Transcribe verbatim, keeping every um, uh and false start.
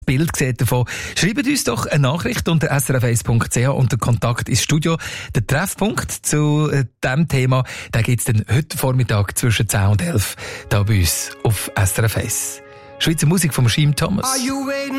Bild sieht davon. Schreibt uns doch eine Nachricht unter s r f eins punkt c h und der Kontakt ins Studio. Der Treffpunkt zu äh, diesem Thema, den gibt's dann heute Vormittag zwischen zehn und elf da bei uns auf S R F eins. Schweizer Musik von Schiim Thomas.